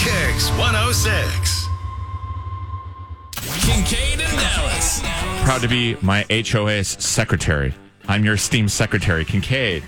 Kicks 106. Kincaid and Dallas. Proud to be my HOA's secretary. I'm your esteemed secretary, Kincaid.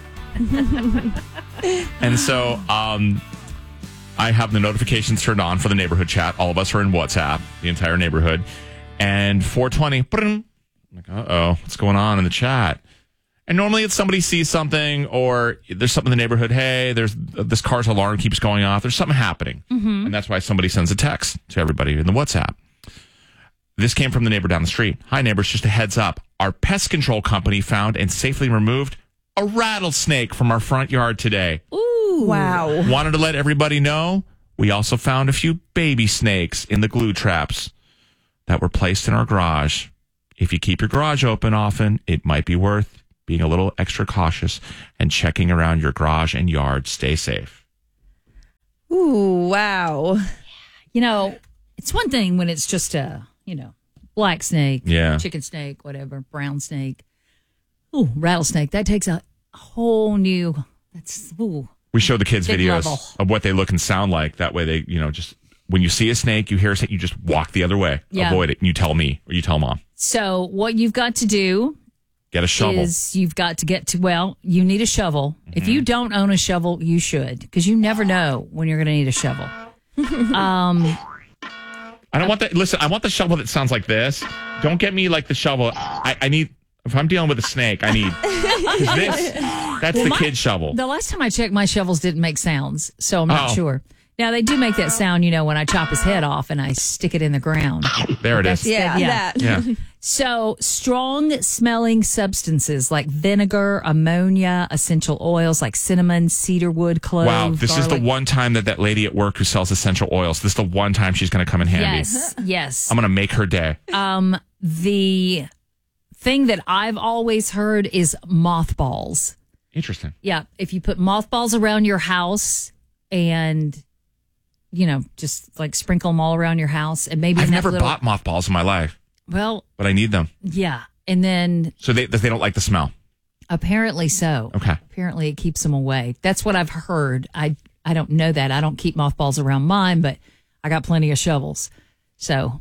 And so I have the notifications turned on for the neighborhood chat. All of us are in WhatsApp, the entire neighborhood. And 420, I'm like, uh-oh, what's going on in the chat? And normally it's somebody sees something or there's something in the neighborhood. Hey, there's this car's alarm keeps going off. There's something happening. And that's why somebody sends a text to everybody in the WhatsApp. This came from the neighbor down the street. Hi, neighbors, just a heads up. Our pest control company found and safely removed a rattlesnake from our front yard today. Ooh. Wow. Wanted to let everybody know we also found a few baby snakes in the glue traps that were placed in our garage. If you keep your garage open often, it might be worth being a little extra cautious and checking around your garage and yard. Stay safe. Ooh, wow. You know, it's one thing when it's just a, black snake, chicken snake, whatever, brown snake. Ooh, rattlesnake. That takes a whole new, We show the kids big videos level. of what they look and sound like. That way they, just, when you see a snake, you hear a snake, you just walk the other way. Yeah. Avoid it. And you tell me or you tell mom. So what you've got to do Get a shovel. is you've got to you need a shovel. If you don't own a shovel, you should, because you never know when you're going to need a shovel. I don't want that. Listen, I want the shovel that sounds like this. Don't get me like the shovel. I need, if I'm dealing with a snake, I need, 'cause that's the kid shovel. The last time I checked, my shovels didn't make sounds, so I'm not Oh. sure. Now, they do make that sound, when I chop his head off and I stick it in the ground. There it is. Yeah, Yeah. that. Yeah. So, strong smelling substances like vinegar, ammonia, essential oils like cinnamon, cedarwood, clove. Wow, this is the garlic. one time that lady at work who sells essential oils, this is the one time she's going to come in handy. Yes. I'm going to make her day. The thing that I've always heard is mothballs. Interesting. Yeah. If you put mothballs around your house and, just like sprinkle them all around your house and maybe I've in that never little- bought mothballs in my life, Well, but I need them. yeah. And then So they don't like the smell. apparently so. Okay. Apparently it keeps them away. That's what I've heard. I don't know that. I don't keep mothballs around mine, but I got plenty of shovels. So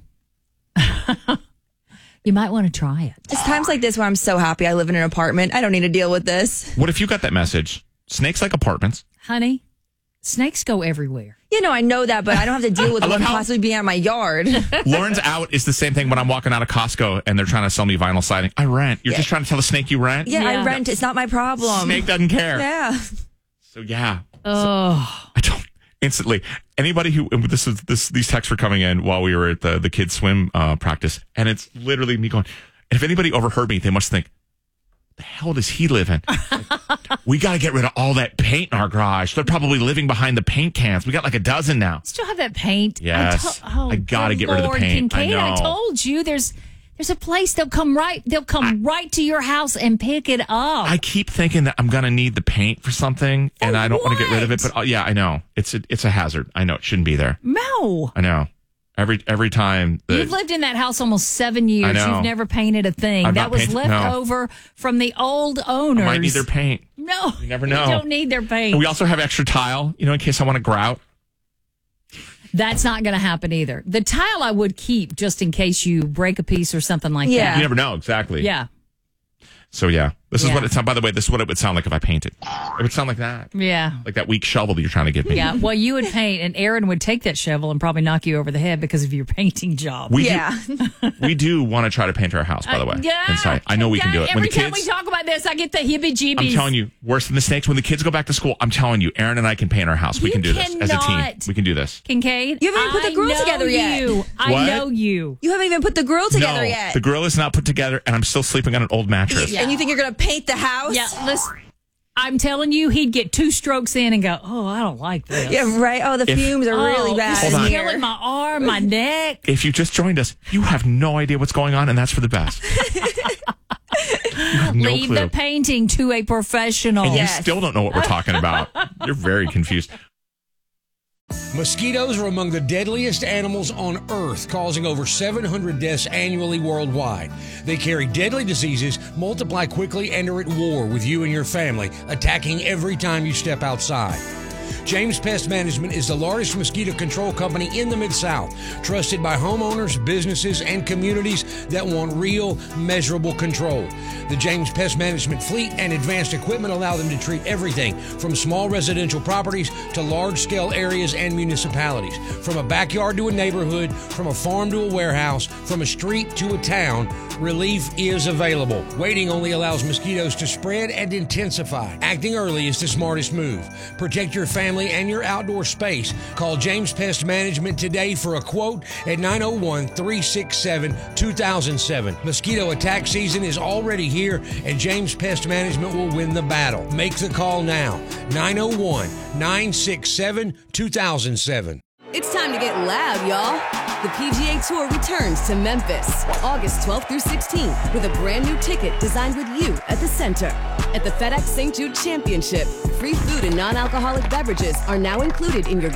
you might want to try it. It's times like this where I'm so happy I live in an apartment. I don't need to deal with this. What if you got that message? Snakes like apartments. Honey, snakes go everywhere. I know that, but I don't have to deal with I love one how- possibly being at my yard. Lauren's out is the same thing when I'm walking out of Costco and they're trying to sell me vinyl siding. I rent. You're just trying to tell the snake you rent? Yeah, Yeah. I rent. It's not my problem. Snake doesn't care. Yeah. So yeah. Oh, I don't instantly. Anybody who these texts were coming in while we were at the kids swim practice, and it's literally me going. And if anybody overheard me, they must think, "The hell does he live in?" Like, we got to get rid of all that paint in our garage. They're probably living behind the paint cans. We got like a dozen now. still have that paint. Yes. I gotta good get rid of the Lord, paint. I Kincaid, I know. told you there's a place they'll come right to your house and pick it up. I keep thinking that I'm gonna need the paint for something, and I don't want to get rid of it. But yeah, I know it's a hazard. I know it shouldn't be there. No. I know. Every time You've lived in that house almost 7 years. I know. You've never painted a thing. I've That not was painted- left no. over from the old owners. I might need their paint. No. You never know. You don't need their paint. And we also have extra tile, in case I want to grout. That's not going to happen either. The tile I would keep just in case you break a piece or something like Yeah. You that. never know exactly. Yeah. So yeah, this is Yeah. what it sounds. By the way, this is what it would sound like if I painted. It would sound like that, Yeah. like that weak shovel that you're trying to give me. Yeah. Well, you would paint, and Aaron would take that shovel and probably knock you over the head because of your painting job. We do want to try to paint our house. By the way, Yeah. inside. I know we can do it. When Every the time kids, we talk about this, I get the heebie-jeebies. I'm telling you, worse than the snakes. When the kids go back to school, I'm telling you, Aaron and I can paint our house. We You can do this as a team. cannot. We can do this. Kincaid, You haven't even put the grill I know together yet. you. I What? know you. You haven't even put the grill together No, yet. the grill is not put together, and I'm still sleeping on an old mattress. And you think you're going to paint the house? Yeah, listen. I'm telling you, he'd get 2 strokes in and go, "Oh, I don't like this." Yeah, right. Oh, the fumes are really bad This Hold is on. in here. killing my arm, my neck. If you just joined us, you have no idea what's going on, and that's for the best. You have no Leave clue. the painting to a professional. And Yes. you still don't know what we're talking about. You're very confused. Mosquitoes are among the deadliest animals on Earth, causing over 700 deaths annually worldwide. They carry deadly diseases, multiply quickly, and are at war with you and your family, attacking every time you step outside. James Pest Management is the largest mosquito control company in the Mid-South, trusted by homeowners, businesses, and communities that want real, measurable control. The James Pest Management fleet and advanced equipment allow them to treat everything from small residential properties to large-scale areas and municipalities. From a backyard to a neighborhood, from a farm to a warehouse, from a street to a town, relief is available. Waiting only allows mosquitoes to spread and intensify. Acting early is the smartest move. Protect your family and your outdoor space. Call James Pest Management today for a quote at 901-367-2007. Mosquito attack season is already here, and James Pest Management will win the battle. Make the call now. 901-967-2007. It's time to get loud, y'all. The PGA Tour returns to Memphis, August 12th through 16th, with a brand new ticket designed with you at the center. At the FedEx St. Jude Championship, free food and non-alcoholic beverages are now included in your